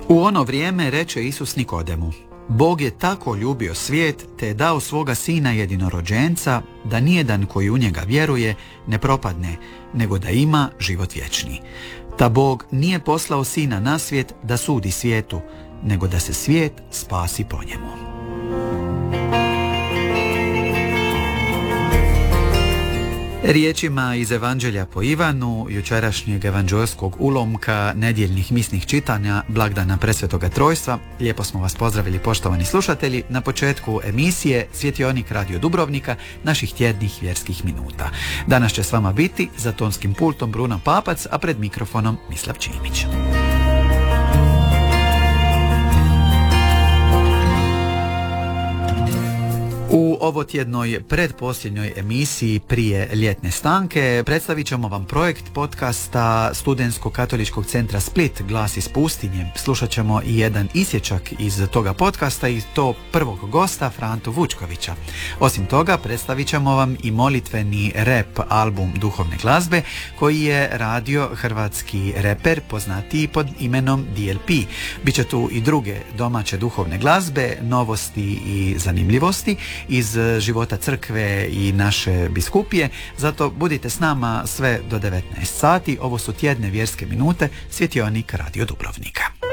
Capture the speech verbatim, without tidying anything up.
U ono vrijeme reče Isus Nikodemu: Bog je tako ljubio svijet, te je dao svoga sina jedinorođenca, da nijedan koji u njega vjeruje ne propadne, nego da ima život vječni. Ta Bog nije poslao sina na svijet da sudi svijetu, nego da se svijet spasi po njemu. Riječima iz Evanđelja po Ivanu, jučerašnjeg evanđelskog ulomka nedjeljnih misnih čitanja blagdana Presvetoga Trojstva, lijepo smo vas pozdravili, poštovani slušatelji, na početku emisije Svjetionik Radio Dubrovnika, naših tjednih vjerskih minuta. Danas će s vama biti za tonskim pultom Bruna Papac, a pred mikrofonom Mislav Čimić. U ovotjednoj predposljednjoj emisiji prije ljetne stanke predstavit ćemo vam projekt podcasta Studentskog katoličkog centra Split, Glas iz pustinje. Slušat ćemo i jedan isječak iz toga podcasta i to prvog gosta, Frantu Vučkovića. Osim toga, predstavit ćemo vam i molitveni rap album duhovne glazbe koji je radio hrvatski reper poznatiji pod imenom D L P. Biće tu i druge domaće duhovne glazbe, novosti i zanimljivosti iz života crkve i naše biskupije, zato budite s nama sve do devetnaest sati. Ovo su tjedne vjerske minute, Svjetionik Radio Dubrovnika.